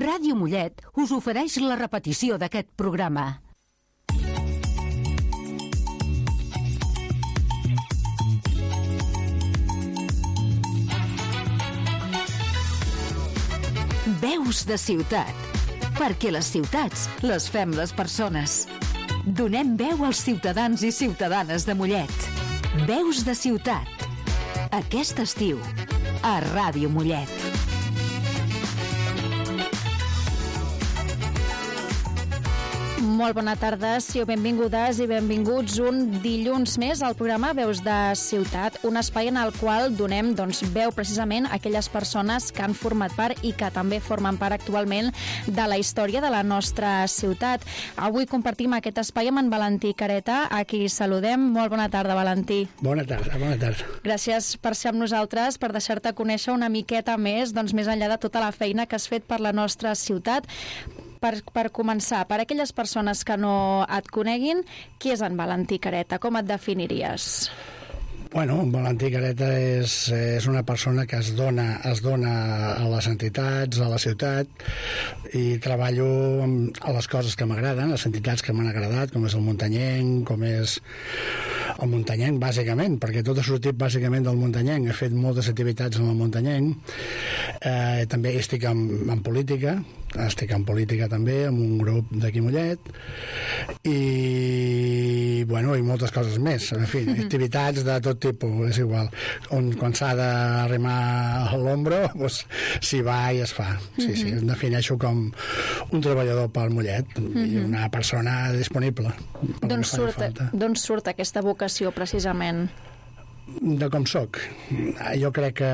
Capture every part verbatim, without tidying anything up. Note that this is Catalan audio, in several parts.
Ràdio Mollet us ofereix la repetició d'aquest programa. Veus de ciutat, perquè les ciutats les fem les persones. Donem veu als ciutadans i ciutadanes de Mollet. Veus de ciutat. Aquest estiu, a Ràdio Mollet. Molt bona tarda, siau benvingudes i benvinguts un dilluns més al programa Veus de Ciutat, un espai en el qual donem doncs, veu precisament a aquelles persones que han format part i que també formen part actualment de la història de la nostra ciutat. Avui compartim aquest espai amb en Valentí Careta, a qui saludem. Molt bona tarda, Valentí. Bona tarda, bona tarda. Gràcies per ser amb nosaltres, per deixar-te conèixer una miqueta més, doncs més enllà de tota la feina que has fet per la nostra ciutat. Per, per començar, per aquelles persones que no et coneguin, qui és en Valentí Careta? Com et definiries? Bueno, Valentí Careta és, és una persona que es dona, es dona a les entitats, a la ciutat, i treballo a les coses que m'agraden, les entitats que m'han agradat, com és el Muntanyenc, com és el Muntanyenc, bàsicament, perquè tot ha sortit bàsicament del Muntanyenc. He fet moltes activitats en el Muntanyenc. Eh, també estic en, en política, estic en política també, amb un grup d'aquí Mollet, i, bueno, i moltes coses més. En fi, activitats de tot tipus, és igual. On, quan s'ha d'arrimar a l'ombro, doncs s'hi va i es fa. Sí, sí, em defineixo com un treballador pel Mollet i una persona disponible. D'on surt, d'on surt aquesta vocació, precisament? De com soc. Jo crec que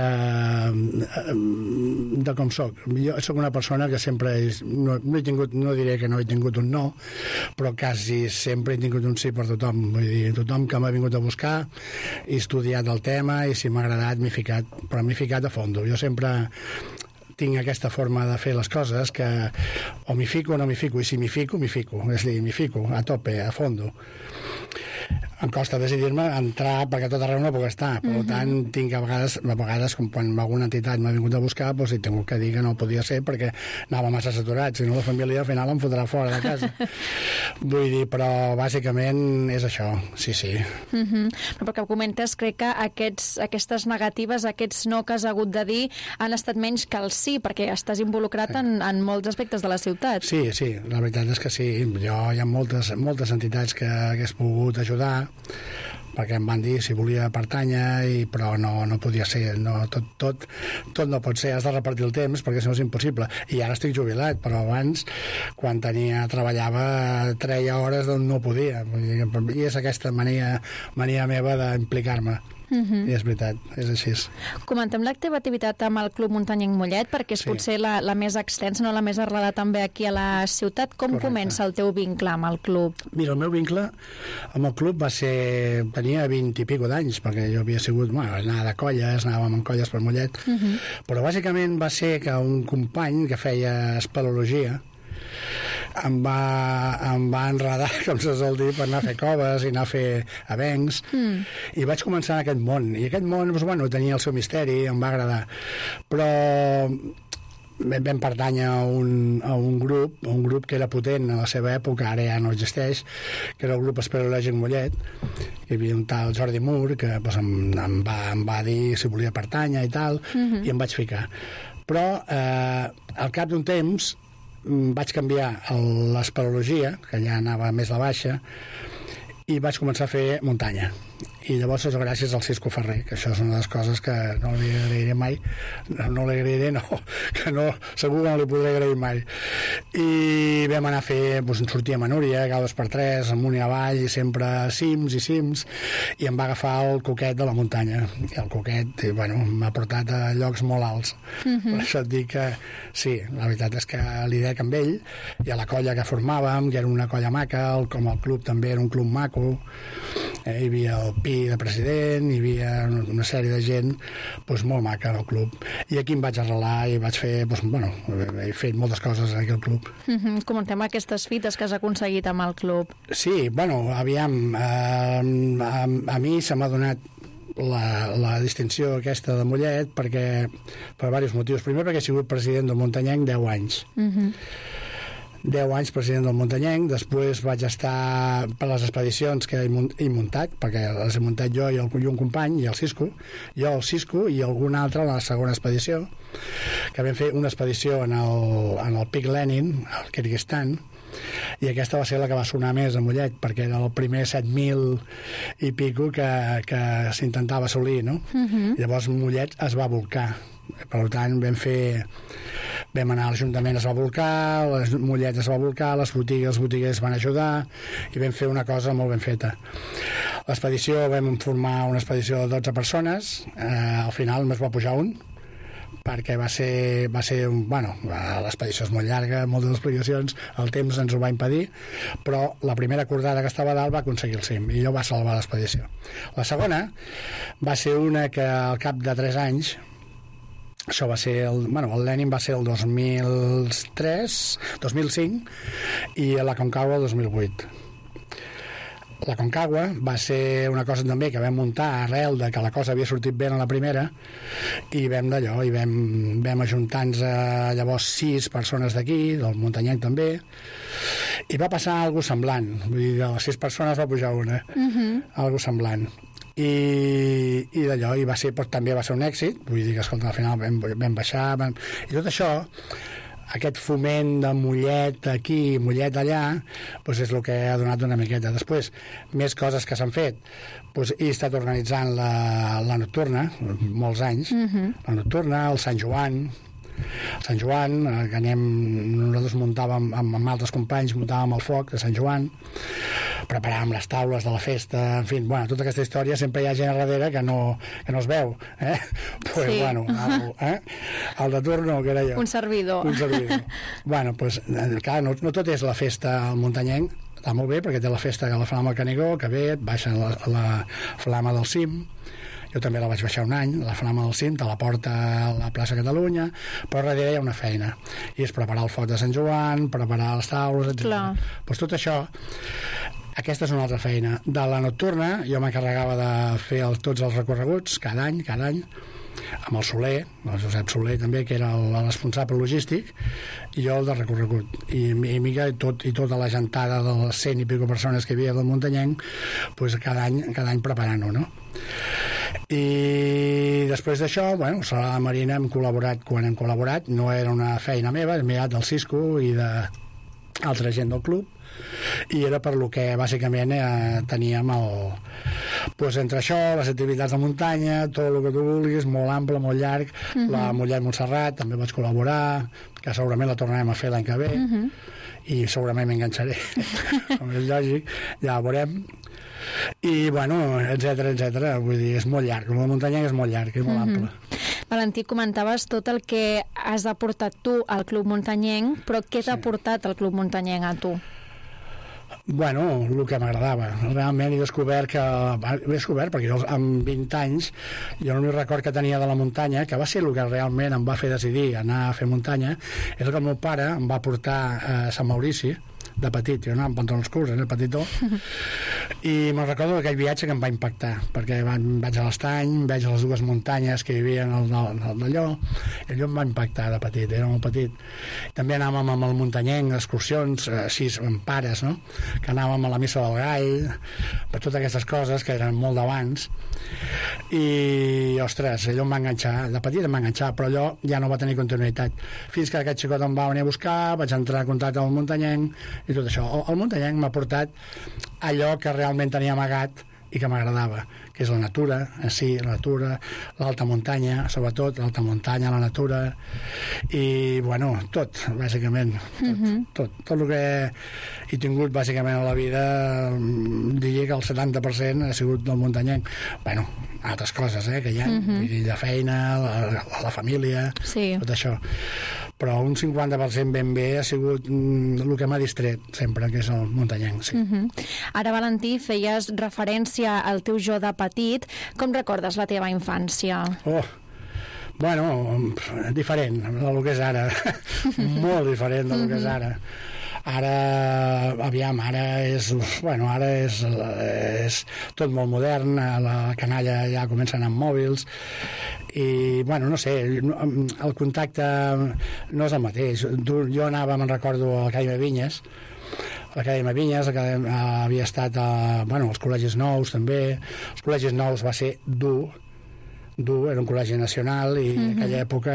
de com soc. Jo soc una persona que sempre és, no, no he tingut, no diré que no he tingut un no, però quasi sempre he tingut un sí per tothom. Vull dir, tothom que m'ha vingut a buscar, he estudiat el tema i si m'ha agradat m'he ficat, però m'he ficat a fondo. Jo sempre tinc aquesta forma de fer les coses que o m'hi fico o no m'hi fico, i si m'hi fico, m'hi fico, és a dir, m'hi fico a tope, a fondo. Em costa decidir-me entrar perquè a tot arreu no puc estar, per uh -huh. tant tinc a vegades, a vegades com quan alguna entitat m'ha vingut a buscar, doncs he tingut que dir que no podia ser perquè anava massa saturat, si no la família al final em fotrà fora de casa. Vull dir, però bàsicament és això, sí, sí. Uh -huh. Però perquè comentes, crec que aquests, aquestes negatives, aquests no que has hagut de dir han estat menys que el sí, perquè estàs involucrat sí. en, en molts aspectes de la ciutat. Sí, sí, la veritat és que sí. Jo hi ha moltes, moltes entitats que hagués pogut ajudar, perquè em van dir si volia pertànyer, i, però no, no podia ser, no, tot, tot, tot no pot ser, has de repartir el temps perquè si no és impossible, i ara estic jubilat, però abans quan tenia, treballava treia hores d'on no podia, i és aquesta mania, mania meva d'implicar-me. Uh-huh. I és veritat, és així. Comentem la teva activitat amb el Club Muntanyenc Mollet, perquè és sí. potser la, la més extensa, no la més arrelada també aquí a la ciutat. Com Correcte. Comença el teu vincle amb el club? Mira, el meu vincle amb el club va ser... tenia vint i pico d'anys, perquè jo havia sigut... Bueno, anava de colles, anàvem en colles per Mollet, uh-huh. però bàsicament va ser que un company que feia espeleologia em va, em va enredar, com se sol dir, per anar a fer coves i anar a fer avencs, mm. i vaig començar en aquest món, i aquest món, doncs, bueno, tenia el seu misteri, em va agradar, però vam pertànyer a un, a un grup, un grup que era potent a la seva època, ara ja no existeix, que era el grup Espeleològic Mollet. Hi havia un tal Jordi Mur que doncs, em, em, va, em va dir si volia pertànyer i tal, mm-hmm. i em vaig ficar. Però eh, al cap d'un temps vaig canviar l'espeleologia, que ja anava més a baixa, i vaig començar a fer muntanya. I llavors és gràcies al Cisco Ferrer, que això és una de les coses que no li agrairé mai, no, no li agrairé, no, que no, segur que no li podré agrair mai. I vam anar a fer, doncs en sortíem a Núria, cada dos per tres, amunt i avall, i sempre cims i cims, i em va agafar el coquet de la muntanya. I el coquet, i, bueno, m'ha portat a llocs molt alts. Uh-huh. Per això et dic que, sí, la veritat és que li dec amb ell, i a la colla que formàvem, que era una colla maca, el, com el club també era un club maco, eh, hi havia el Pi de president, hi havia una sèrie de gent doncs, molt maca al club, i aquí em vaig arrelar i vaig fer, doncs, bueno, he fet moltes coses aquí al club. Mm-hmm. Comentem aquestes fites que has aconseguit amb el club. Sí, bueno, aviam, eh, a, a mi se m'ha donat la, la distinció aquesta de Mollet perquè, per diversos motius. Primer perquè he sigut president del Muntanyenc deu anys. Uh-huh. deu anys president del Muntanyenc, després vaig estar per les expedicions que he, munt, he muntat, perquè les he muntat jo i, el, i un company, i el Cisco, jo el Cisco i algun altre a la segona expedició, que vam fer una expedició en el, en el Pic Lenin, al Kirguistan, i aquesta va ser la que va sonar més a Mollet, perquè era el primer set mil i pico que, que s'intentava assolir, no? Uh-huh. Llavors Mollet es va volcar. Per tant, vam fer... Vam anar a l'Ajuntament, es va volcar, les Mollet es va volcar, les botigues, els botiguers van ajudar, i vam fer una cosa molt ben feta. L'expedició, vam formar una expedició de dotze persones, eh, al final només va pujar un, perquè va ser, va ser un, bueno, l'expedició és molt llarga, moltes explicacions, el temps ens ho va impedir, però la primera cordada que estava a dalt va aconseguir el cim, i allò va salvar l'expedició. La segona va ser una que al cap de tres anys, això va ser, el, bueno, el Lenin va ser el dos mil tres, dos mil cinc, i la Concagua el dos mil vuit. La Concagua va ser una cosa també que vam muntar arrel de que la cosa havia sortit bé en la primera, i vam d'allò, i vam, vam ajuntar-nos a, llavors sis persones d'aquí, del Muntanyenc també, i va passar alguna cosa semblant. Vull dir, de les sis persones va pujar una, uh-huh. Algo semblant. i, i d'allò, i va ser, però també va ser un èxit, vull dir que escolta, al final vam, vam baixar, vam... i tot això, aquest foment de Mollet aquí, Mollet allà, doncs és el que ha donat una miqueta. Després, més coses que s'han fet, doncs he estat organitzant la, la nocturna, molts anys, uh-huh. La nocturna, el Sant Joan, Sant Joan, que anem, nosaltres muntàvem amb, amb altres companys, muntàvem el foc de Sant Joan, preparàvem les taules de la festa, en fi, bueno, tota aquesta història, sempre hi ha gent a darrere que no, que no es veu, eh? Pues, sí. Bueno, el, eh? El de turno, que era jo. Un servidor. Un servidor. Bueno, pues, clar, no, no tot és la festa al Muntanyenc, està molt bé, perquè té la festa que la Flama del Canigó, que ve, baixa la, la Flama del Cim, jo també la vaig baixar un any, la Flama del Cim, te la porta a la plaça Catalunya, però darrere hi ha una feina, i és preparar el foc de Sant Joan, preparar les taules, etcètera. Doncs tot això, aquesta és una altra feina. De la nocturna, jo m'encarregava de fer el, tots els recorreguts, cada any, cada any, amb el Soler, el Josep Soler també, que era el, el responsable logístic, i jo el de recorregut. I, i mica, tot, i tota la gentada de les cent i pico persones que hi havia del Muntanyenc, pues cada any, cada any preparant-ho, no? I després d'això, bueno, a la Marina hem col·laborat quan hem col·laborat, no era una feina meva, he mirat del Cisco i d'altra gent del club, i era per lo que bàsicament eh, teníem el, pues, entre això, les activitats de muntanya, tot el que tu vulguis, molt ample, molt llarg, uh-huh. La Mollet Montserrat també vaig col·laborar, que segurament la tornarem a fer l'any que ve, uh-huh. I segurament m'enganxaré com és lògic, ja ho veurem, i bueno, etcètera, etcètera, vull dir, és molt llarg, el Muntanyenc és molt llarg i molt uh-huh. ample. Valentí, comentaves tot el que has aportat tu al Club Muntanyenc, però què t'ha sí. aportat el Club Muntanyenc a tu? Bueno, el que m'agradava. Realment he descobert que... He descobert, perquè jo amb vint anys, jo l'únic record que tenia de la muntanya, que va ser el que realment em va fer decidir anar a fer muntanya, és que el meu pare em va portar a Sant Maurici, de petit, jo anava amb pantalons curts, eh, petitó, i me'n recordo d'aquell viatge que em va impactar, perquè vaig a l'Estany, veig les dues muntanyes que hi havia d'allò, i allò em va impactar de petit, era molt petit. També anàvem amb el Muntanyenc, excursions, així, amb pares, no?, que anàvem a la Missa del Gall, per totes aquestes coses que eren molt d'abans, i, ostres, allò em va enganxar, de petit em va enganxar, però allò ja no va tenir continuïtat. Fins que aquest xicot em va venir a buscar, vaig entrar en contacte amb el Muntanyenc, i tot això. El, el Muntanyenc m'ha portat allò que realment tenia amagat i que m'agradava, que és la natura, sí, la natura, l'alta muntanya, sobretot l'alta muntanya, la natura, i, bueno, tot, bàsicament, tot, uh-huh. tot, tot el que he tingut, bàsicament, a la vida, diria que el setanta per cent ha sigut del Muntanyenc. Bueno, altres coses, eh, que hi ha, uh-huh. vull dir, la feina, la, la família, sí. Tot això. Però un cinquanta per cent ben bé ha sigut mm, el que m'ha distret sempre, que és el Muntanyenc, sí. Uh-huh. Ara, Valentí, feies referència al teu jo de petit. Com recordes la teva infància? Oh, bueno, diferent del que és ara. Molt diferent del que és ara. Ara, aviam, ara és, bueno, ara és, és tot molt modern, la canalla ja comença a anar amb mòbils, i, bueno, no sé, el contacte no és el mateix. Jo anava, me'n recordo, a l'Acadèmia Vinyes, l'Acadèmia Vinyes, havia estat a, bueno, als col·legis nous també. Els col·legis nous va ser dur, dur, era un col·legi nacional i en aquella època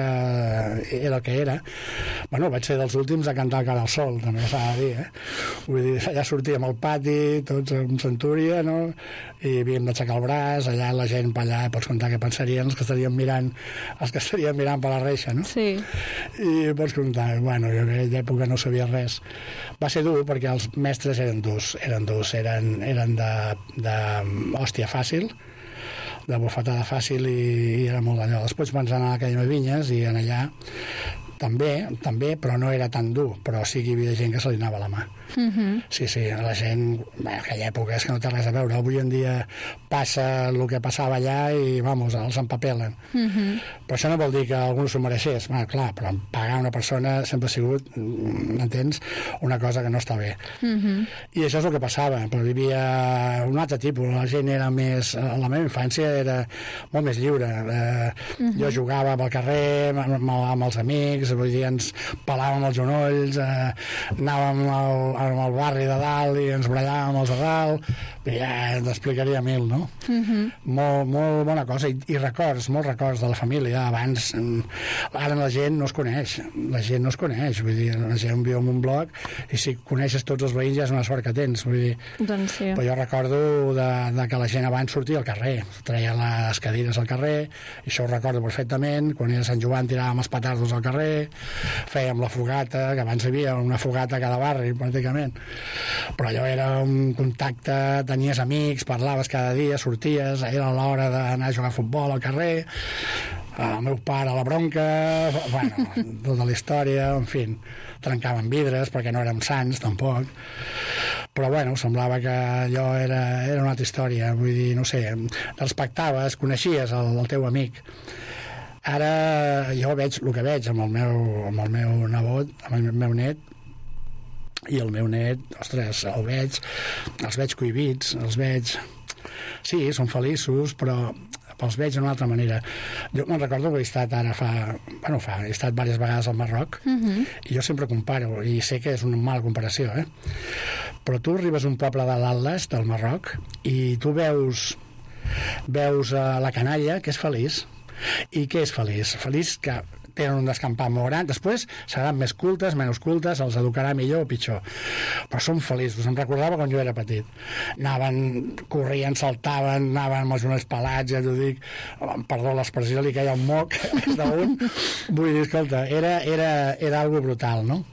era el que era. Bueno, vaig ser dels últims a cantar Cara al sol, també s'ha de dir, eh? Vull dir, allà sortíem al pati, tots amb centúria, no? I havíem d'aixecar el braç, allà la gent per allà, pots contar què pensarien els que estarien mirant, els que estarien mirant per la reixa, no? Sí. I pots contar, bueno, jo en aquella època no sabia res. Va ser dur perquè els mestres eren durs, eren durs, eren, eren de, de hòstia fàcil, de bufetada fàcil, i, i era molt d'allò. Després vam anar a l'Acadèmia Vinyes i en allà també, també, però no era tan dur, però sí que hi havia gent que se li anava la mà. Uh-huh. Sí, sí, la gent, bé, en aquella època és que no té res a veure, avui en dia passa el que passava allà i, vamos, els empapelen. Uh-huh. Però això no vol dir que algú s'ho mereixés, bueno, clar, però pagar una persona sempre ha sigut, m'entens, una cosa que no està bé. Uh-huh. I això és el que passava, però hi havia un altre tipus, la gent era més, la meva infància era molt més lliure, eh, uh-huh. jo jugava pel carrer amb, amb els amics, vull dir, ens pelàvem els genolls, eh, anàvem al, al barri de dalt i ens brallàvem els de dalt, i ja t'explicaria mil, no? Uh-huh. Molt, molt bona cosa, I, i records, molts records de la família, abans, ara la gent no es coneix, la gent no es coneix, vull dir, la gent viu en un bloc, i si coneixes tots els veïns ja és una sort que tens, vull dir, doncs sí. Però jo recordo de, de que la gent abans sortia al carrer, treia les cadires al carrer, i això ho recordo perfectament, quan era Sant Joan tiràvem els petardos al carrer, fèiem la fogata, que abans hi havia una fogata a cada barri, pràcticament, però allò era un contacte, tenies amics, parlaves cada dia, sorties, era l'hora d'anar a jugar a futbol al carrer, el meu pare a la bronca, bueno, tota la història, en fi, trencaven vidres perquè no érem sants, tampoc, però bueno, semblava que allò era, era una altra història, vull dir, no sé, respectaves, coneixies el, el teu amic. Ara jo veig el que veig amb el meu, amb el meu nebot, amb el meu net, i el meu net, ostres, el veig, els veig cohibits, els veig... Sí, són feliços, però els veig d'una altra manera. Jo me'n recordo que he estat ara fa... Bueno, fa, he estat diverses vegades al Marroc, uh-huh. i jo sempre comparo, i sé que és una mala comparació, eh? Però tu arribes a un poble de l'Atlas, del Marroc, i tu veus, veus uh, la canalla, que és feliç. I què és feliç? Feliç que tenen un descampat molt gran, després seran més cultes, menys cultes, els educarà millor o pitjor, però són feliços. Em recordava quan jo era petit, anaven, corrien, saltaven, anaven amb els genolls pelats, ja t'ho dic, perdó l'expressió, li queia un moc d'un, vull dir, escolta, era, era, era algo brutal, no?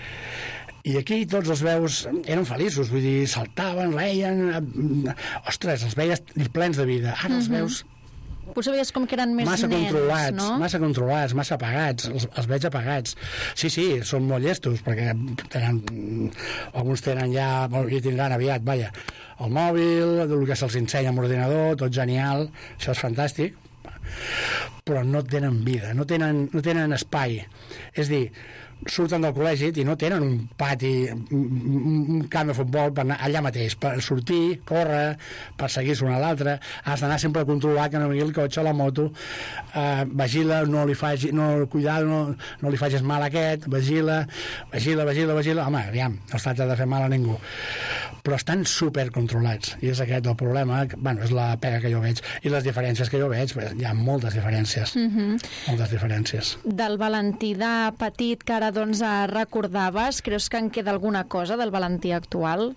I aquí tots els veus eren feliços, vull dir, saltaven, reien, ostres, els veies plens de vida. Ara els veus potser veies com que eren més massa nens, controlats, no? Massa controlats, massa apagats, els, els veig apagats. Sí, sí, són molt llestos, perquè tenen, alguns tenen ja, i tindran aviat, vaja, el mòbil, el que se'ls ensenya amb l'ordinador, tot genial, això és fantàstic, però no tenen vida, no tenen, no tenen espai. És dir, surten del col·legi i no tenen un pati, un camp de futbol per anar allà mateix, per sortir, córrer, per seguir-se un a l'altre, has d'anar sempre a controlar que no vingui el cotxe, la moto, eh, vigila, no li faci, no, cuidado, no, no li facis mal a aquest, vigila, vigila, vigila, vigila, home, aviam, no es tracta de fer mal a ningú, però estan supercontrolats, i és aquest el problema, bueno, és la pega que jo veig, i les diferències que jo veig, pues, hi ha moltes diferències, mm-hmm. moltes diferències. Del Valentí de petit, que ara doncs recordaves, creus que en queda alguna cosa del Valentí actual?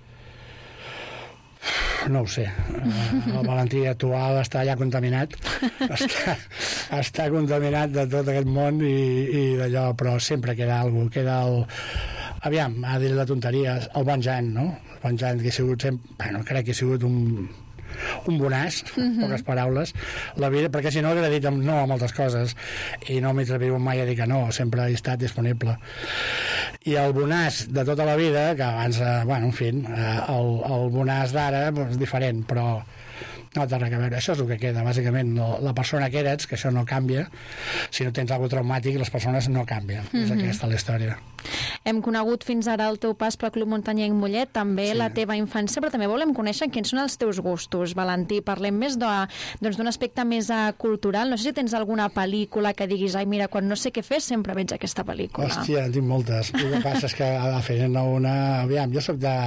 No ho sé. El Valentí actual està ja contaminat. està, està contaminat de tot aquest món i, i d'allò, però sempre queda alguna cosa. Queda el... Aviam, a dir la tonteria, el bon Jan, no? El bon Jan, que ha sigut sempre... Bueno, crec que ha sigut un... un bonàs, uh-huh. poques paraules, la vida, perquè si no hauria dit no a moltes coses, i no m'he atrevit mai a dir que no, sempre he estat disponible. I el bonàs de tota la vida, que abans, eh, bueno, en fi, eh, el, el bonàs d'ara és doncs, diferent, però no té res a veure. Això és el que queda, bàsicament. No, la persona que eres, que això no canvia, si no tens alguna traumàtic, les persones no canvien. Mm-hmm. És aquesta la història. Hem conegut fins ara el teu pas pel Club Muntanyenc Mollet, també sí. la teva infància, però també volem conèixer quins són els teus gustos, Valentí. Parlem més d'un doncs, aspecte més uh, cultural. No sé si tens alguna pel·lícula que diguis, ai, mira, quan no sé què fer, sempre veig aquesta pel·lícula. Hòstia, en tinc moltes. El que passa és que a fer una... Aviam, jo soc de...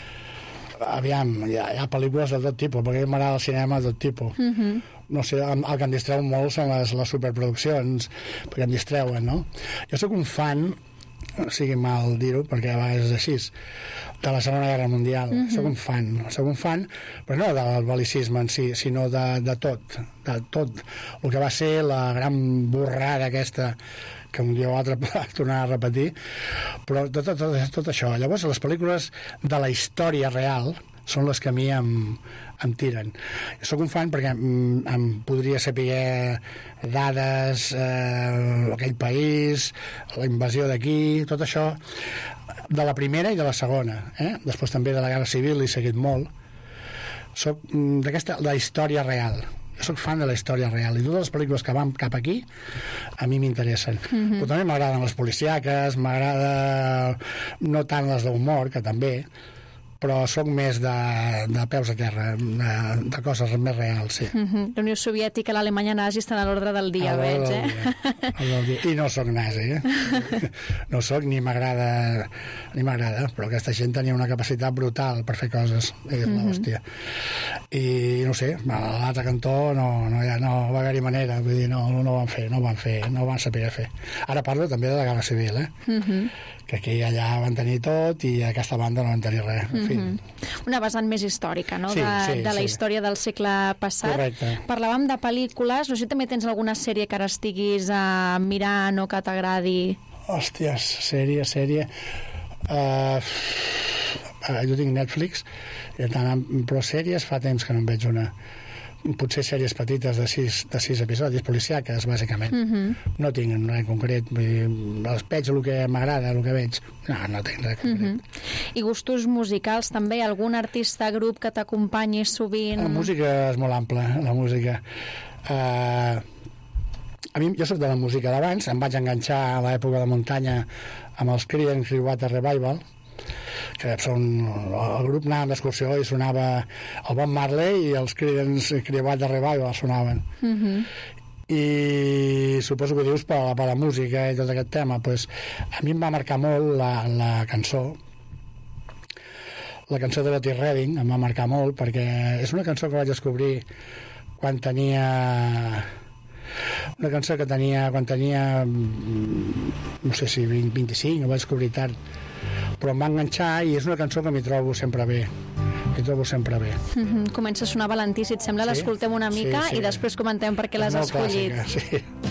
Aviam, hi ha, hi ha pel·lícules de tot tipus, perquè m'agrada el cinema de tot tipus. Uh -huh. No sé, el, el que em distreu molt són les, les superproduccions, perquè em distreuen, no? Jo sóc un fan, no sigui mal dir-ho, perquè a vegades és així, de la Segona Guerra Mundial. Uh -huh. Soc un fan, soc un fan, però no del bel·licisme en si, sinó de, de tot, de tot el que va ser la gran borrada aquesta que un dia o altre tornar a repetir, però tot, tot, tot, tot això. Llavors, les pel·lícules de la història real són les que a mi em, em tiren. Jo soc un fan perquè em, em podria saber dades, eh, aquell país, la invasió d'aquí, tot això, de la primera i de la segona. Eh? Després també de la Guerra Civil he seguit molt. Soc d'aquesta, la història real. Jo soc fan de la història real i totes les pel·lícules que van cap aquí a mi m'interessen. Mm-hmm. Però també m'agraden les policíaques, m'agrada no tant les d'humor, que també, però soc més de, de peus a terra, de, de coses més reals, sí. Mm-hmm. La Unió Soviètica i l'Alemanya nazi estan a l'ordre del dia, veig, eh? I no sóc nazi, eh? No sóc, ni m'agrada, ni m'agrada, però aquesta gent tenia una capacitat brutal per fer coses, és mm-hmm. l'hòstia. I no sé, a l'altre cantó no, no, ja no va haver-hi manera, vull dir, no, no ho van fer, no ho van fer, no ho van saber fer. Ara parlo també de la Guerra Civil, eh? Mm-hmm. Que aquí i allà van tenir tot i aquesta banda no van tenir res. En fi. Mm-hmm. Una vessant més històrica, no? Sí, de, sí, de la sí. història del segle passat. Correcte. Parlàvem de pel·lícules, no sé si també tens alguna sèrie que ara estiguis uh, mirant o que t'agradi. Hòsties, sèrie, sèrie... Uh, uh, jo tinc Netflix, i tant, però sèries fa temps que no en veig una. Potser sèries petites de sis, de sis episodis, policiaques, bàsicament. Mm-hmm. No tinc res en concret. Vull dir, els veig el que m'agrada, el que veig. No, no tinc res concret. Mm-hmm. I gustos musicals, també? Algun artista, grup que t'acompanyi sovint? La música és molt ampla, la música. Uh, a mi, jo soc de la música d'abans, em vaig enganxar a l'època de muntanya amb els Creedence Clearwater Revival, que són, el grup anava d'excursió i sonava el Bob Marley i els Creedence Clearwater Revival sonaven. Mm-hmm. I suposo que dius per la, per la música i tot aquest tema, pues, a mi em va marcar molt la, la cançó la cançó de Otis Redding em va marcar molt perquè és una cançó que vaig descobrir quan tenia una cançó que tenia quan tenia no sé si vint, vint-i-cinc, ho vaig descobrir tard, però em va enganxar i és una cançó que m'hi trobo sempre bé m'hi trobo sempre bé. Mm-hmm. Comença a sonar, Valentí, si et sembla, sí? L'escoltem una mica sí, sí. I després comentem per què l'has escollit. Clàssica, sí.